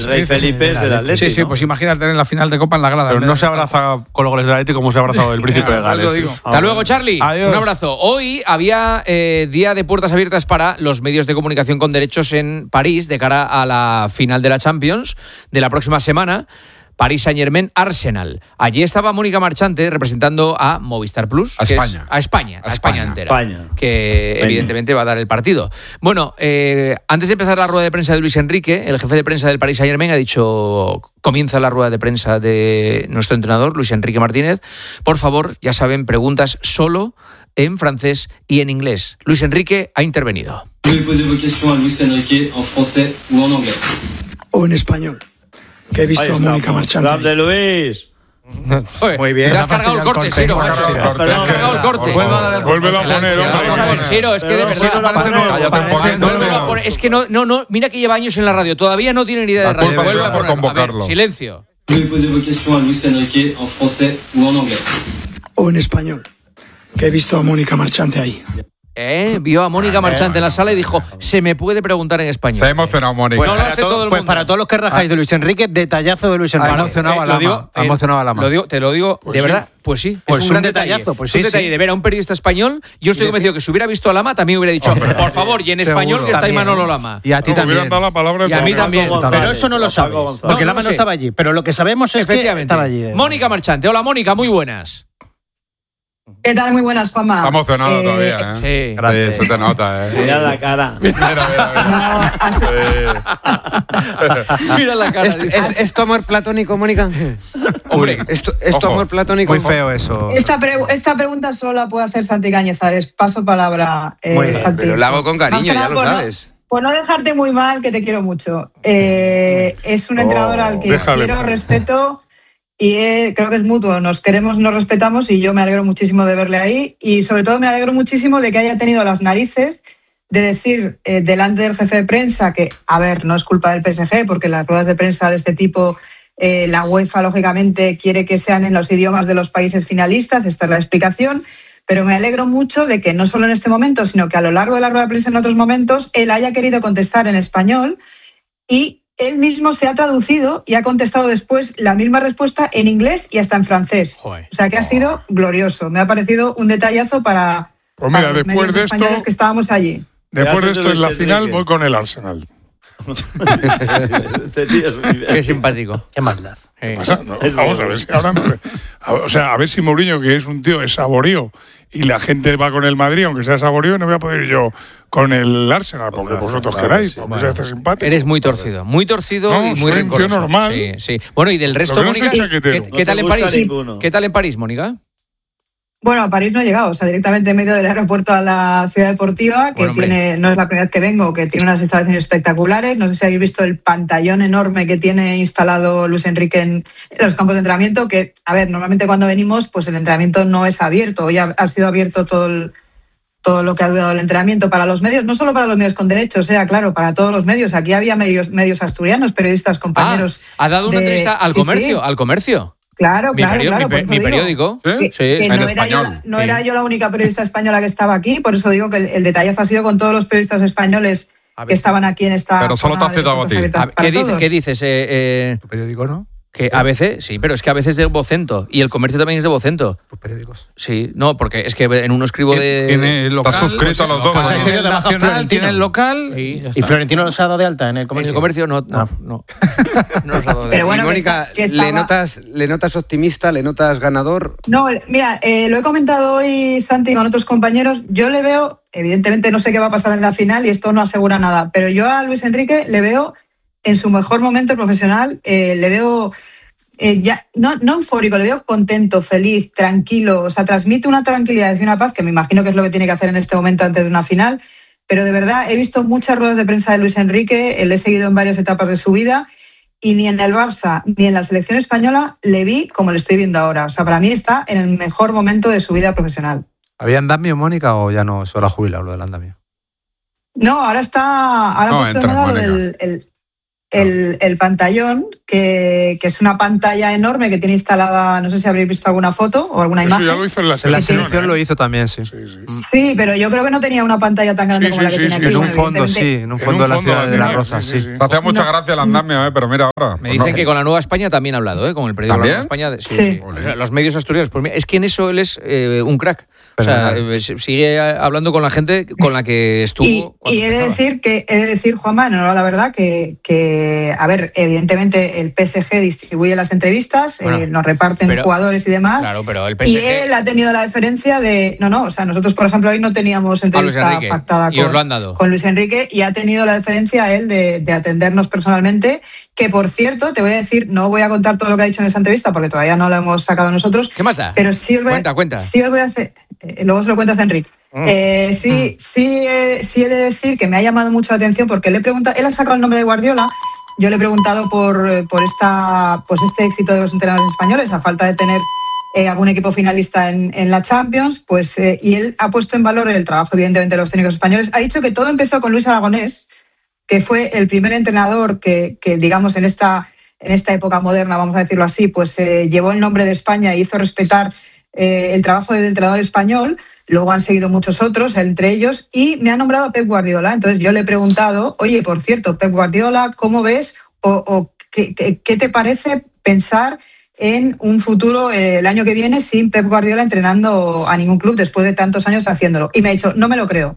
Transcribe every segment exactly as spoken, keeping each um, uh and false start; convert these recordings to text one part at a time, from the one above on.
El rey Felipe es del Atlético. Sí, sí, pues imagínate en la final de Copa en la grada. Pero no se abraza con los goles del Atlético como se ha abrazado el príncipe de Gales. Hasta luego, Charlie. Adiós. Un abrazo. Hoy había eh, día de puertas abiertas para los medios de comunicación con derechos en París de cara a la final de la Champions de la próxima semana. París Saint-Germain Arsenal. Allí estaba Mónica Marchante representando a Movistar Plus. A que España. Es, a España. A A España, España. entera. España. Que Peña. evidentemente va a dar el partido. Bueno, eh, antes de empezar la rueda de prensa de Luis Enrique, el jefe de prensa del París Saint-Germain ha dicho: comienza la rueda de prensa de nuestro entrenador, Luis Enrique Martínez. Por favor, ya saben, preguntas solo en francés y en inglés. Luis Enrique ha intervenido. Pouvez poser vos questions a Luis Enrique en français ou en anglais. O en español, que he visto Ahí a Mónica estamos. Marchante. Grande Luis. Oye, Muy bien. Te has cargado el corte, Siro, Me ha macho. cargado el corte. Te has cargado el corte. Vuelve a dar el Vuélvelo a poner, hombre. Vamos a ver, Siro, es que de Pero verdad. si no la parece- ponemos. Cállate un Parece- poquito. Vuelve a poner- Es que no, no, no, mira que lleva años en la radio, todavía no tiene ni idea de La radio. culpa es Vuelve tuya a por poner. A ver, convocarlo. silencio. Pouvez poser vos questions a Luis Enrique en français ou en anglais. O en español, que he visto a Mónica Marchante ahí. Eh, vio a Mónica Marchante en la sala y dijo: se me puede preguntar en Se ha español. emocionado Mónica. Pues no lo para hace todo- todo el pues mundo. para todos los que rajáis de Luis Enrique, detallazo de Luis Enrique. Ha emocionado a lo Lama, digo, ha eh, emocionado a Lama. Lo digo, te lo digo, Pues de sí. verdad, pues sí. Pues es un un gran detallazo, detalle. pues Es un sí, detalle sí. de ver a un periodista español. Yo estoy convencido que si hubiera visto a Lama también hubiera dicho: por favor, y en Seguro. español que está ahí También. Manolo Lama. Y a ti No, también. hubieran dado la palabra al Y a mí programa. también. Paco González. Pero eso no lo Paco sabes, González. porque No, Lama no no sé. estaba allí. Pero lo que sabemos es que Efectivamente. estaba allí. eh. Mónica Marchante. Hola, Mónica, muy buenas. ¿Qué tal? Muy buenas, Juanma. Está emocionado Eh, todavía, ¿eh? Sí. Sí, se te nota, ¿eh? Mira la cara. Mira, mira, mira. no, así- Mira la cara. ¿Es, es, es tu amor platónico, Mónica? Hombre, ¿Es tu, es tu Ojo, amor platónico? Muy feo eso. esta, pre- esta pregunta solo la puede hacer Santi Cañizares. Paso palabra, eh, Muy bien, Santi. Pero la hago con Más cariño, que nada ya lo por no- sabes. Por no dejarte muy mal, que te quiero mucho. Eh, es un entrenador al que déjale. quiero, respeto y eh, creo que es mutuo. Nos queremos, nos respetamos y yo me alegro muchísimo de verle ahí y sobre todo me alegro muchísimo de que haya tenido las narices de decir eh, delante del jefe de prensa que, a ver, no es culpa del P S G porque las ruedas de prensa de este tipo, eh, la UEFA lógicamente quiere que sean en los idiomas de los países finalistas, esta es la explicación. Pero me alegro mucho de que no solo en este momento, sino que a lo largo de la rueda de prensa en otros momentos, él haya querido contestar en español y él mismo se ha traducido y ha contestado después la misma respuesta en inglés y hasta en francés. Joder. O sea que ha sido glorioso. Me ha parecido un detallazo para, Pues mira, para los después medios de esto- españoles que estábamos allí. Después de Gracias, esto, en Luis la Enrique. final voy con el Arsenal. Este tío es muy bien. qué simpático. Qué maldad. Sí. O sea, no, Es vamos bueno. a ver si ahora no- a- o sea, a ver si Mourinho, que es un tío de saborío, y la gente va con el Madrid, aunque sea saborío, no voy a poder ir yo con el Arsenal, porque vosotros queráis, porque sea este simpático. Eres muy torcido, muy torcido No, y muy soy un tío rencoroso. normal. Sí, sí. Bueno, y del resto, Lo que no soy Mónica, chaquetero. ¿qué, No qué tal te en gusta París? ninguno. ¿Qué tal en París, Mónica? Bueno, a París no he llegado, o sea, directamente en medio del aeropuerto a la ciudad deportiva, que Bueno, hombre. tiene, no es la primera vez que vengo, que tiene unas instalaciones espectaculares. No sé si habéis visto el pantallón enorme que tiene instalado Luis Enrique en los campos de entrenamiento, que, a ver, normalmente cuando venimos, pues el entrenamiento no es abierto. Hoy ha, ha sido abierto todo el- todo lo que ha durado el entrenamiento para los medios, no solo para los medios con derechos, sea claro, para todos los medios. Aquí había medios, medios asturianos, periodistas, compañeros. Ah, ha dado una de- entrevista al sí, comercio, sí. al comercio. Claro, Mi, claro, perio- claro. mi, por pe- eso mi digo. periódico. ¿Sí? Que, Sí, que en no, era yo, español. la- no Sí. era yo la única periodista española que estaba aquí, por eso digo que el, el detallazo ha sido con todos los periodistas españoles A ver. que estaban aquí en esta. Pero solo te jornada has de citado a puertas ti. abiertas A ver, para ¿Qué, dice- todos. qué dices? Eh, eh, ¿Tu periódico no? que A B C, sí, pero es que A B C es de Vocento y el comercio también es de Vocento. Tus periódicos. Sí, no, porque es que en uno escribo de. Tiene el local. Estás suscrito a los dos. Pasa ¿no? en Tiene serio el de baja nacional, Florentino. tiene el local. Sí, ya ¿Y está. Florentino los ha dado de alta en el En comercio? el comercio no, no, Ah. no. No os ha dado de- Pero bueno, y que Mónica, está- que estaba- ¿le, notas, ¿le notas optimista? ¿Le notas ganador? No, mira, eh, lo he comentado hoy, Santi, con otros compañeros. Yo le veo, evidentemente no sé qué va a pasar en la final y esto no asegura nada, pero yo a Luis Enrique le veo en su mejor momento profesional, eh, le veo eh, ya no, no eufórico, le veo contento, feliz, tranquilo, o sea, transmite una tranquilidad y una paz que me imagino que es lo que tiene que hacer en este momento antes de una final, pero de verdad he visto muchas ruedas de prensa de Luis Enrique, le he seguido en varias etapas de su vida y ni en el Barça ni en la selección española le vi como le estoy viendo ahora, o sea, para mí está en el mejor momento de su vida profesional. ¿Había andamio, Mónica, o ya no? Solo ha jubilado lo del andamio. No, ahora está, ahora No, ha puesto de entra, moda lo Mónica. del el, el, el pantallón, que, que es una pantalla enorme que tiene instalada, no sé si habréis visto alguna foto o alguna Eso imagen. ya lo hizo en la En la selección. selección ¿eh? lo hizo también, sí. Sí, sí. Sí, pero yo creo que no tenía una pantalla tan grande Sí, como sí, la que sí, tiene sí. aquí. En un Bueno, fondo, sí, evidentemente- en un En fondo de un la fondo ciudad la de La tenía, Roza, sí, sí. sí, sí. Te hacía mucha No. gracia el andamio, ¿eh? Pero mira ahora. Me dicen que con la Nueva España también ha hablado, ¿eh? Con el periódico ¿También? La Nueva España. Sí, Sí. sí. O sea, los medios asturianos. Pues mira, es que en eso él es eh, un crack. O sea, Fenomenal. eh, sigue hablando con la gente con la que estuvo. Y, cuando y he de empezaba. decir que, he de decir, Juanma, no, la verdad, que, que, a ver, evidentemente el P S G distribuye las entrevistas, Bueno, eh, nos reparten pero- jugadores y demás. Claro, pero el P S G. Y él ha tenido la deferencia de. No, no, o sea, nosotros, por ejemplo, hoy no teníamos Luis entrevista Enrique, pactada y os con, lo han dado. con Luis Enrique y ha tenido la deferencia él de, de atendernos personalmente. Que por cierto, te voy a decir, no voy a contar todo lo que ha dicho en esa entrevista porque todavía no lo hemos sacado nosotros. ¿Qué más da? Pero sí os voy, a- Cuenta, cuenta. sí os voy a hacer. eh, luego se lo cuentas a Enrique. Eh, sí, sí, eh, sí he de decir que me ha llamado mucho la atención porque le he preguntado, él ha sacado el nombre de Guardiola, yo le he preguntado por, eh, por esta, pues este éxito de los entrenadores españoles, a falta de tener eh, algún equipo finalista en, en la Champions, pues eh, y él ha puesto en valor el trabajo evidentemente de los técnicos españoles. Ha dicho que todo empezó con Luis Aragonés, que fue el primer entrenador que, que digamos, en esta, en esta época moderna, vamos a decirlo así, pues eh, llevó el nombre de España e hizo respetar eh, el trabajo del entrenador español. Luego han seguido muchos otros, entre ellos, y me ha nombrado a Pep Guardiola. Entonces yo le he preguntado, oye, por cierto, Pep Guardiola, ¿cómo ves o, o qué, qué, qué te parece pensar en un futuro eh, el año que viene sin Pep Guardiola entrenando a ningún club después de tantos años haciéndolo? Y me ha dicho, no me lo creo.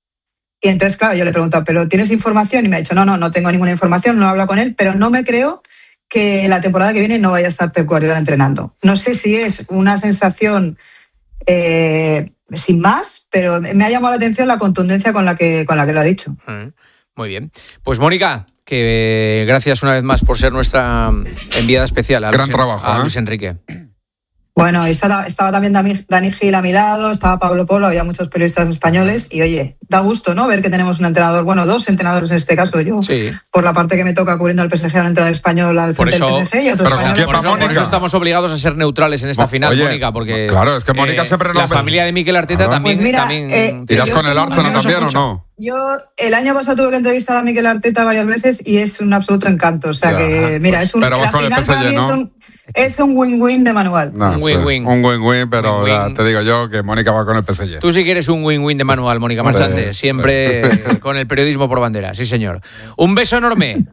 Y entonces, claro, yo le he preguntado, ¿pero tienes información? Y me ha dicho, no, no, no tengo ninguna información, no he hablado con él, pero no me creo que la temporada que viene no vaya a estar Pep Guardiola entrenando. No sé si es una sensación eh, sin más, pero me ha llamado la atención la contundencia con la que, con la que lo ha dicho. Muy bien. Pues Mónica, que eh, gracias una vez más por ser nuestra enviada especial a, Gran Luis, trabajo, a ¿eh? Luis Enrique. Bueno, estaba, estaba también Dani, Dani Gil a mi lado, estaba Pablo Polo, había muchos periodistas españoles y oye, da gusto, ¿no? Ver que tenemos un entrenador, bueno, dos entrenadores en este caso, yo, Sí. por la parte que me toca cubriendo al P S G, un entrenador español al Por frente eso- del P S G y otro pero ¿con español. quién Por va eso, por Mónica? eso estamos obligados a ser neutrales en esta Mo- final, oye, Mónica, porque claro, es que Mónica siempre nos la ve- familia de Mikel Arteta Ah. también, Pues mira, también eh, ¿Irás yo con el tengo- Arsenal yo os también o escucho. no? Yo el año pasado tuve que entrevistar a Mikel Arteta varias veces y es un absoluto encanto. O sea Ya, que, mira, es un, pero vas la con el final P S G, para mí es ¿no? un, es un win-win de manual. No, Un sí, win-win. Un win-win, pero Win-win. ya te digo yo que Mónica va con el P S G. Tú sí que eres un win-win de manual, Mónica Hombre, Marchante, siempre con el periodismo por bandera, sí señor. Un beso enorme.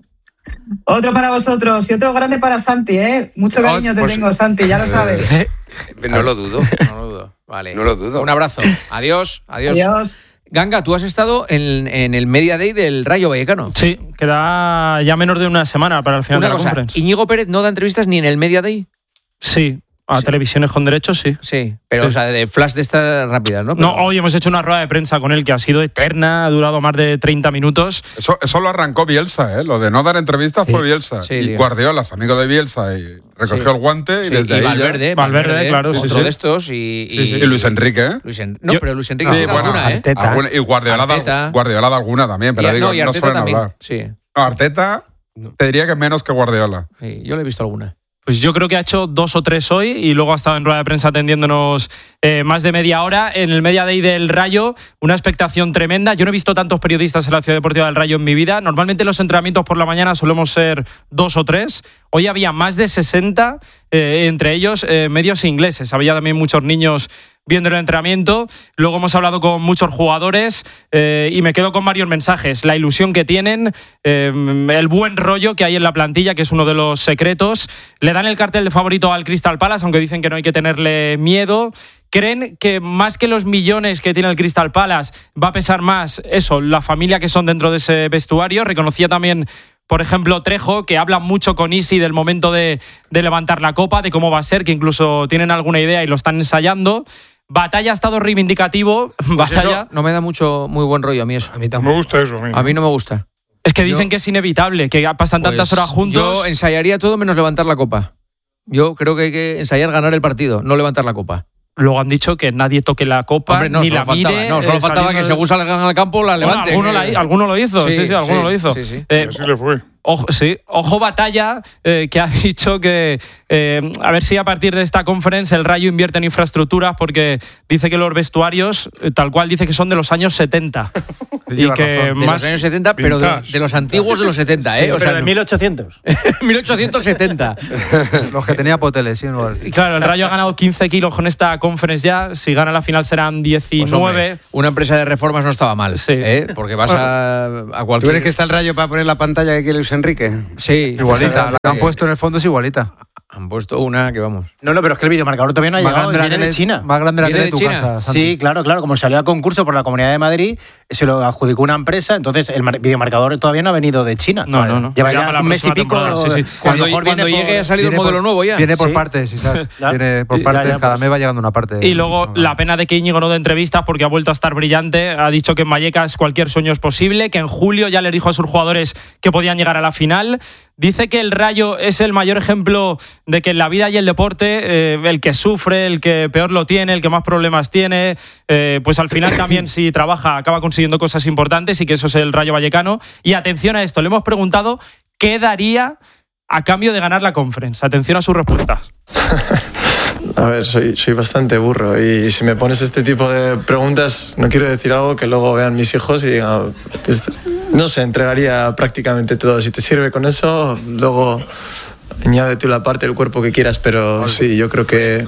Otro para vosotros y otro grande para Santi, ¿eh? Mucho cariño te pues- tengo, Santi, ya lo sabes. No lo dudo. No lo dudo. Vale. No lo dudo. Un abrazo. Adiós. Adiós. Adiós. Ganga, tú has estado en, en el Media Day del Rayo Vallecano. Sí, queda ya menos de una semana para el final Una de la cosa, conference. ¿Íñigo Pérez no da entrevistas ni en el Media Day? Sí, a Sí. televisiones con derechos, sí. Sí, pero Sí. o sea, de flash de estas rápidas, ¿no? No, Pero- hoy hemos hecho una rueda de prensa con él que ha sido eterna, ha durado más de treinta minutos. Eso, eso lo arrancó Bielsa, ¿eh? Lo de no dar entrevistas Sí. fue Bielsa. Sí, y tío. Guardiola es amigo de Bielsa y recogió Sí. el guante y Sí, desde y ahí ya- Valverde, Valverde, claro, sí, otro sí. de estos y, Sí, sí. Y Luis Enrique, ¿eh? Luis En- No, Yo- pero Luis Enrique Sí, sí da bueno, alguna, ¿eh? Arteta. Alguna- y Guardiola da, Arteta. Guardiola da alguna también, pero Y- digo, no, y no Arteta suelen también. hablar. Sí, No, Arteta te diría que menos que Guardiola. sí, yo le he visto alguna. Pues yo creo que ha hecho dos o tres hoy y luego ha estado en rueda de prensa atendiéndonos eh, más de media hora. En el Media Day del Rayo, una expectación tremenda. Yo no he visto tantos periodistas en la Ciudad Deportiva del Rayo en mi vida. Normalmente los entrenamientos por la mañana solemos ser dos o tres. Hoy había más de sesenta, eh, entre ellos eh, medios ingleses. Había también muchos niños viendo el entrenamiento. Luego hemos hablado con muchos jugadores eh, y me quedo con varios mensajes. La ilusión que tienen, eh, el buen rollo que hay en la plantilla, que es uno de los secretos. Le dan el cartel de favorito al Crystal Palace, aunque dicen que no hay que tenerle miedo. ¿Creen que más que los millones que tiene el Crystal Palace va a pesar más eso, la familia que son dentro de ese vestuario? Reconocía también, por ejemplo, Trejo, que habla mucho con Isi del momento de, de levantar la copa, de cómo va a ser, que incluso tienen alguna idea y lo están ensayando. Batalla ha estado reivindicativo. Pues Batalla. eso no me da mucho muy buen rollo a mí eso. A mí Me gusta eso. A mí, A mí no me gusta. Es que dicen Yo- que es inevitable, que pasan tantas Pues horas juntos. Yo ensayaría todo menos levantar la copa. Yo creo que hay que ensayar ganar el partido, no levantar la copa. Luego han dicho que nadie toque la copa, Hombre, no, ni solo la faltaba, mire. no, solo eh, faltaba saliendo que de- según salgan al campo la Bueno, levanten. alguno, la- eh. alguno lo hizo, sí, sí, alguno sí, lo hizo. sí, sí. Eh, así le fue. Ojo, sí, ojo Batalla, eh, que ha dicho que eh, a ver si a partir de esta conference el Rayo invierte en infraestructuras, porque dice que los vestuarios, eh, tal cual dice que son de los años setenta. Y que de más los años setenta, pero de, de los antiguos de los setenta, ¿eh? Sí, o pero sea, de mil ochocientos. mil ochocientos setenta. Los que tenía Poteles, sí. No. Y claro, el Rayo ha ganado quince kilos con esta conference ya. Si gana la final serán diecinueve. Pues hombre, una empresa de reformas no estaba mal, sí. ¿eh? Porque vas a, a cualquier... ¿Tú crees que está el Rayo para poner la pantalla que quiere Luis Enrique? Sí. Igualita. La que han puesto en el fondo es igualita. Han puesto una que vamos. No, no, pero es que el videomarcador todavía no ha Más llegado. grande la Viene de tele- China. Más grande la ¿Viene tele de de tu China? casa, Santi. Sí, claro, claro. Como salió a concurso por la Comunidad de Madrid, se lo adjudicó una empresa, entonces el mar- videomarcador todavía no ha venido de China. No, no, no. Lleva Ya ya para la un mes y próxima pico. temporada, sí, sí. a Cuando, lo mejor cuando viene llegue por- ha salido el Viene modelo por- nuevo ya. Viene por Sí. partes, Isaac. Ya. Viene por Y- partes. ya, ya, Cada pues. mes va llegando una parte. Y luego la pena de que Íñigo no dé entrevistas porque ha vuelto a estar brillante. Ha dicho que en Vallecas cualquier sueño es posible, que en julio ya le dijo a sus jugadores que podían llegar a la final. Dice que el Rayo es el mayor ejemplo de que en la vida y el deporte, eh, el que sufre, el que peor lo tiene, el que más problemas tiene, eh, pues al final también si trabaja acaba consiguiendo cosas importantes, y que eso es el Rayo Vallecano. Y atención a esto, le hemos preguntado qué daría a cambio de ganar la Conference. Atención a sus respuestas. A ver, soy, soy bastante burro y si me pones este tipo de preguntas no quiero decir algo que luego vean mis hijos y digan, pues, no sé, entregaría prácticamente todo. Si te sirve con eso, luego añade tú la parte del cuerpo que quieras, pero sí, yo creo que,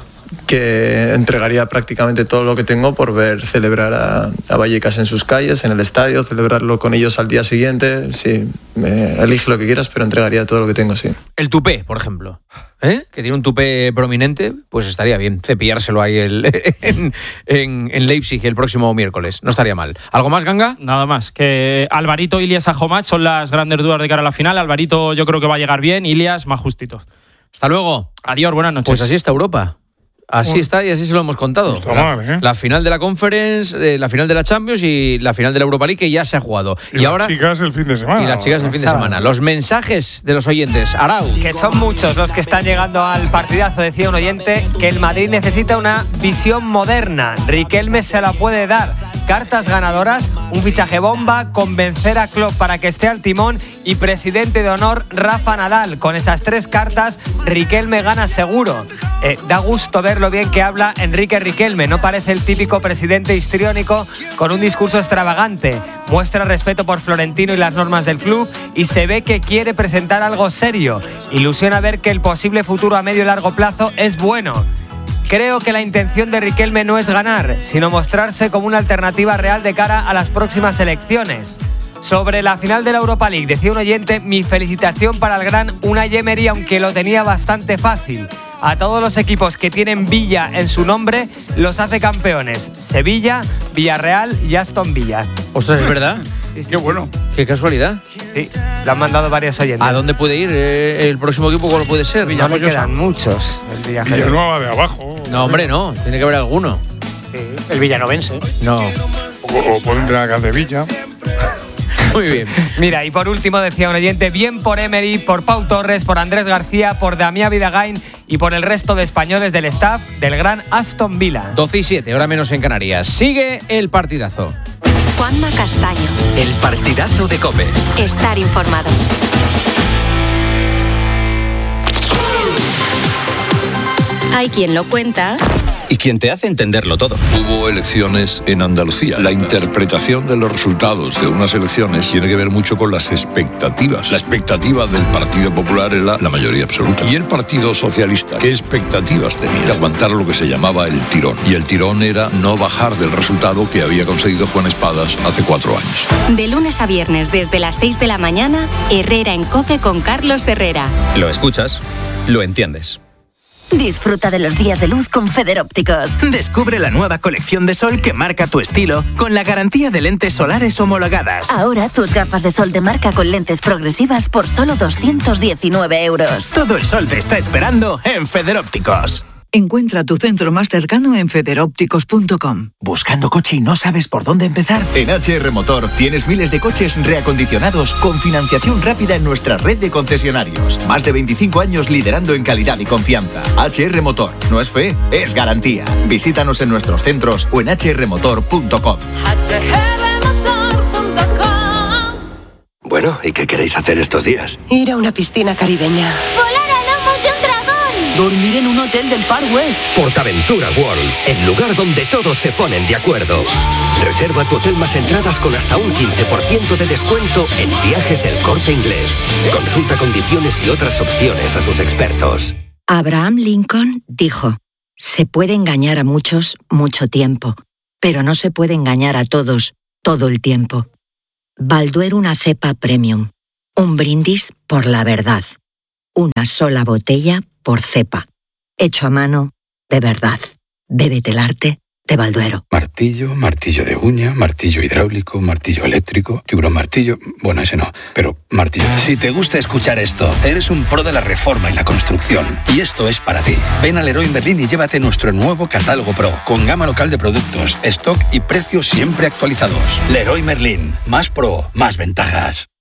que entregaría prácticamente todo lo que tengo por ver celebrar a, a Vallecas en sus calles, en el estadio, celebrarlo con ellos al día siguiente. Sí, me, elige lo que quieras, pero entregaría todo lo que tengo, sí. El tupé, por ejemplo, ¿eh? Que tiene un tupé prominente, pues estaría bien cepillárselo ahí el, en, en, en Leipzig el próximo miércoles. No estaría mal. ¿Algo más, Ganga? Nada más. Que Alvarito, Ilias, Ajomat son las grandes dudas de cara a la final. Alvarito yo creo que va a llegar bien, Ilias más justito. Hasta luego. Adiós, buenas noches. Pues así está Europa. Así Bueno. está y así se lo hemos contado. está la, mal, ¿eh? la final de la Conference, eh, la final de la Champions y la final de la Europa League, que ya se ha jugado. Y, Y, las ahora chicas el fin de semana. y las chicas el fin de semana. Los mensajes de los oyentes. Arau. Que son muchos los que están llegando al partidazo. Decía un oyente que el Madrid necesita una visión moderna. Riquelme se la puede dar. Cartas ganadoras, un fichaje bomba, convencer a Klopp para que esté al timón y presidente de honor Rafa Nadal. Con esas tres cartas, Riquelme gana seguro. Eh, da gusto ver lo bien que habla Enrique Riquelme. No parece el típico presidente histriónico con un discurso extravagante. Muestra respeto por Florentino y las normas del club y se ve que quiere presentar algo serio. Ilusiona ver que el posible futuro a medio y largo plazo es bueno. Creo que la intención de Riquelme no es ganar, sino mostrarse como una alternativa real de cara a las próximas elecciones. Sobre la final de la Europa League, decía un oyente, mi felicitación para el gran Unai Emery, aunque lo tenía bastante fácil. A todos los equipos que tienen Villa en su nombre, los hace campeones. Sevilla, Villarreal y Aston Villa. Ostras, ¿es verdad? Qué bueno. Qué casualidad. Sí, lo han mandado varios oyentes. ¿A dónde puede ir eh, el próximo equipo? ¿Cuál puede ser? No le quedan muchos. El viaje. Villanueva de abajo. No, hombre, no. Tiene que haber alguno. El villanovense. No. O, o pondré a Caldevilla. Muy bien. Mira, y por último decía un oyente, bien por Emery, por Pau Torres, por Andrés García, por Damián Vidagain y por el resto de españoles del staff del gran Aston Villa. doce y siete, hora menos en Canarias. Sigue el partidazo. Juanma Castaño. El partidazo de COPE. Estar informado. Hay quien lo cuenta Y quien te hace entenderlo todo. Hubo elecciones en Andalucía. La interpretación de los resultados de unas elecciones tiene que ver mucho con las expectativas. La expectativa del Partido Popular era la mayoría absoluta. Y el Partido Socialista, ¿qué expectativas tenía? De aguantar lo que se llamaba el tirón. Y el tirón era no bajar del resultado que había conseguido Juan Espadas hace cuatro años. de lunes a viernes desde las seis de la mañana, Herrera en COPE con Carlos Herrera. Lo escuchas, lo entiendes. Disfruta de los días de luz con Federópticos. Descubre la nueva colección de sol que marca tu estilo con la garantía de lentes solares homologadas. Ahora tus gafas de sol de marca con lentes progresivas por solo doscientos diecinueve euros. Todo el sol te está esperando en Federópticos. Encuentra tu centro más cercano en federópticos punto com. ¿Buscando coche y no sabes por dónde empezar? En H R Motor tienes miles de coches reacondicionados con financiación rápida en nuestra red de concesionarios. Más de veinticinco años liderando en calidad y confianza. H R Motor. No es fe, es garantía. Visítanos en nuestros centros o en h r motor punto com. Bueno, Bueno, ¿y qué queréis hacer estos días? Ir a una piscina caribeña. ¡Volar a lomos de un dragón! Dormir en un hotel del Far West. Portaventura World, el lugar donde todos se ponen de acuerdo. Reserva tu hotel más entradas con hasta un quince por ciento de descuento en Viajes del Corte Inglés. Consulta condiciones y otras opciones a sus expertos. Abraham Lincoln dijo: se puede engañar a muchos mucho tiempo, pero no se puede engañar a todos todo el tiempo. Balduero, una cepa premium. Un brindis por la verdad. Una sola botella por cepa. Hecho a mano, de verdad. Bébete el arte de Balduero. Martillo, martillo de uña, martillo hidráulico, martillo eléctrico, tiburón martillo... Bueno, ese no, pero martillo... Si te gusta escuchar esto, eres un pro de la reforma y la construcción. Y esto es para ti. Ven a Leroy Merlin y llévate nuestro nuevo catálogo Pro, con gama local de productos, stock y precios siempre actualizados. Leroy Merlin. Más pro, más ventajas.